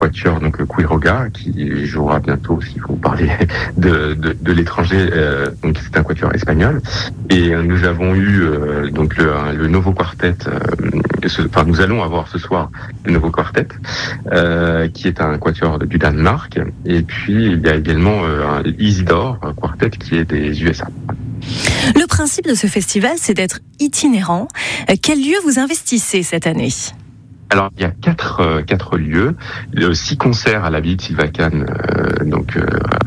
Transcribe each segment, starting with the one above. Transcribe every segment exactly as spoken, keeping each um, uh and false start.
quatuor donc Quiroga qui jouera bientôt, si vous parlez de, de, de l'étranger, euh, donc c'est un quatuor espagnol. Et euh, nous avons eu euh, donc le, le Novo Quartet, euh, ce, enfin nous allons avoir ce soir le Novo Quartet, euh, qui est un quatuor du Danemark. Et puis il y a également euh, un Isidore Quartet qui est des U S A. Le principe de ce festival, c'est d'être itinérant. Quel lieu vous investissez cette année ? Alors, il y a quatre, euh, quatre lieux, euh, six concerts à l'abbaye de Sylvacane, euh, donc, euh,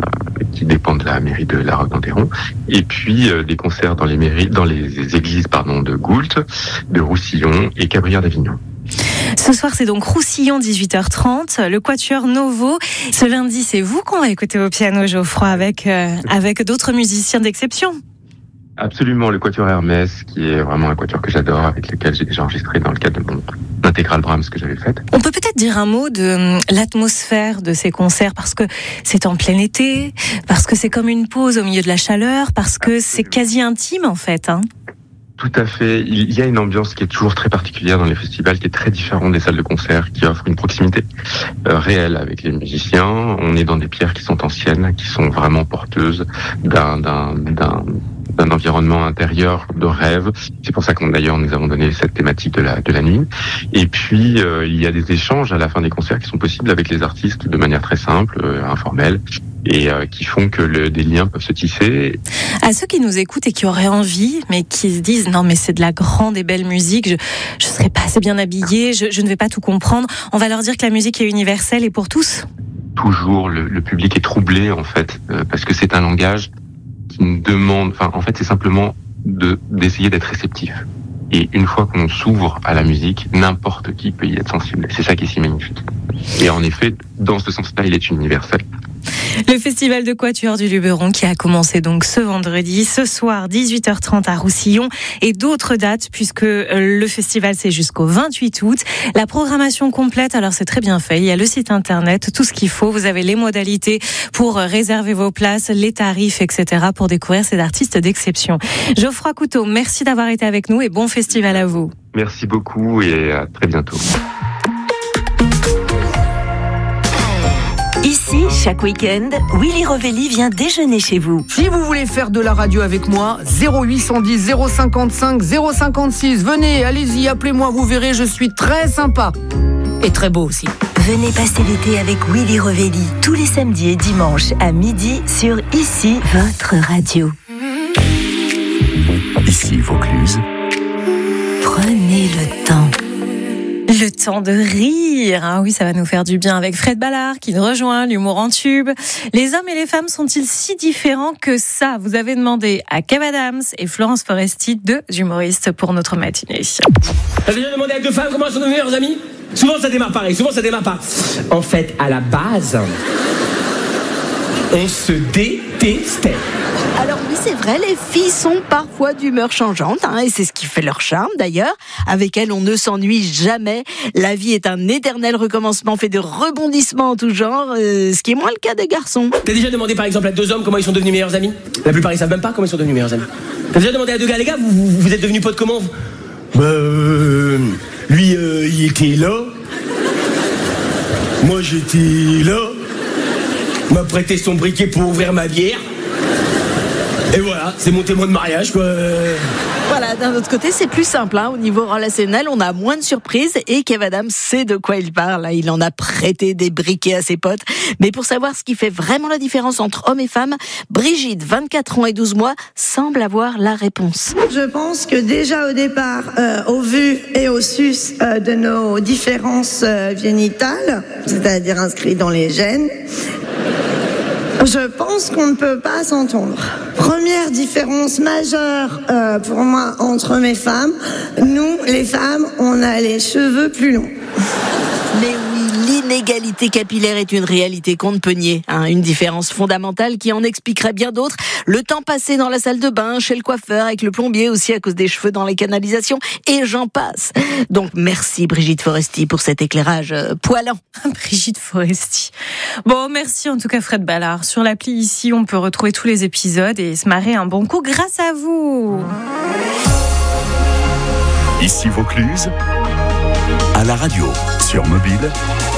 qui dépendent de la mairie de La Roque-d'Enterron, et puis euh, des concerts dans les mairies, dans les églises, pardon, de Goult, de Roussillon et Cabrières d'Avignon. Ce soir, c'est donc Roussillon, dix-huit heures trente, le Quatuor Novo. Ce lundi, c'est vous qu'on va écouter au piano, Geoffroy, avec, euh, avec d'autres musiciens d'exception. Absolument, le Quatuor Hermès, qui est vraiment un quatuor que j'adore, avec lequel j'ai déjà enregistré dans le cadre de mon intégrale Brahms que j'avais faite. On peut peut-être dire un mot de l'atmosphère de ces concerts, parce que c'est en plein été, parce que c'est comme une pause au milieu de la chaleur, parce que c'est quasi intime en fait, hein. Tout à fait. Il y a une ambiance qui est toujours très particulière dans les festivals, qui est très différente des salles de concert, qui offre une proximité euh, réelle avec les musiciens. On est dans des pierres qui sont anciennes, qui sont vraiment porteuses d'un, d'un, d'un, d'un environnement intérieur de rêve. C'est pour ça qu'on d'ailleurs nous avons donné cette thématique de la de la nuit. Et puis euh, il y a des échanges à la fin des concerts qui sont possibles avec les artistes de manière très simple, euh, informelle, et euh, qui font que le, des liens peuvent se tisser. À ceux qui nous écoutent et qui auraient envie, mais qui se disent non mais c'est de la grande et belle musique, je je serai pas assez bien habillée, je, je ne vais pas tout comprendre. On va leur dire que la musique est universelle et pour tous. Toujours le, le public est troublé en fait, euh, parce que c'est un langage qui nous demande, enfin en fait c'est simplement de d'essayer d'être réceptif. Et une fois qu'on s'ouvre à la musique, n'importe qui peut y être sensible. C'est ça qui est si magnifique. Et en effet, dans ce sens-là, il est universel. Le festival de Quatuor du Luberon qui a commencé donc ce vendredi, ce soir dix-huit heures trente à Roussillon, et d'autres dates puisque le festival c'est jusqu'au vingt-huit août. La programmation complète, alors c'est très bien fait, il y a le site internet, tout ce qu'il faut, vous avez les modalités pour réserver vos places, les tarifs, et cetera pour découvrir ces artistes d'exception. Geoffroy Couteau, merci d'avoir été avec nous et bon festival à vous. Merci beaucoup et à très bientôt. Ici, chaque week-end, Willy Rovelli vient déjeuner chez vous. Si vous voulez faire de la radio avec moi, zéro huit cent dix, zéro cinquante-cinq, zéro cinquante-six. Venez, allez-y, appelez-moi, vous verrez, je suis très sympa. Et très beau aussi. Venez passer l'été avec Willy Rovelli, tous les samedis et dimanches à midi sur Ici, votre radio. Ici, Vaucluse. Prenez le temps. Le temps de rire, ah oui, ça va nous faire du bien avec Fred Ballard qui nous rejoint, l'humour en tube. Les hommes et les femmes sont-ils si différents que ça ? Vous avez demandé à Kev Adams et Florence Foresti, deux humoristes pour notre matinée. T'as déjà demandé à deux femmes comment sont nos meilleurs amis ? Souvent ça démarre pareil, souvent ça démarre pas. En fait, à la base, on se détestait. Alors oui, c'est vrai, les filles sont parfois d'humeur changeante, hein, et c'est ce qui fait leur charme d'ailleurs. Avec elles, on ne s'ennuie jamais. La vie est un éternel recommencement fait de rebondissements en tout genre, euh, ce qui est moins le cas des garçons. T'as déjà demandé par exemple à deux hommes comment ils sont devenus meilleurs amis ? La plupart ils savent même pas comment ils sont devenus meilleurs amis. T'as déjà demandé à deux gars, les gars, vous, vous, vous êtes devenus potes comment ? Bah, euh, lui, euh, il était là. Moi, j'étais là. Il m'a prêté son briquet pour ouvrir ma bière. Et voilà, c'est mon témoin de mariage, quoi. Voilà, d'un autre côté, c'est plus simple, hein. Au niveau relationnel, on a moins de surprises et Kev Adams sait de quoi il parle. Il en a prêté des briquets à ses potes. Mais pour savoir ce qui fait vraiment la différence entre hommes et femmes, Brigitte, vingt-quatre ans et douze mois, semble avoir la réponse. Je pense que déjà au départ, euh, au vu et au sus euh, de nos différences euh, génitales, c'est-à-dire inscrites dans les gènes, je pense qu'on ne peut pas s'entendre. Première différence majeure euh, pour moi entre mes femmes, nous les femmes, on a les cheveux plus longs. Mais oui, l'inégalité capillaire est une réalité qu'on ne peut nier, hein, une différence fondamentale qui en expliquerait bien d'autres. Le temps passé dans la salle de bain, chez le coiffeur, avec le plombier aussi à cause des cheveux dans les canalisations, et j'en passe. Donc merci Brigitte Foresti pour cet éclairage euh, poilant. Brigitte Foresti. Bon, merci en tout cas Fred Ballard. Sur l'appli ici, on peut retrouver tous les épisodes et se marrer un bon coup grâce à vous. Ici Vaucluse, à la radio, sur mobile,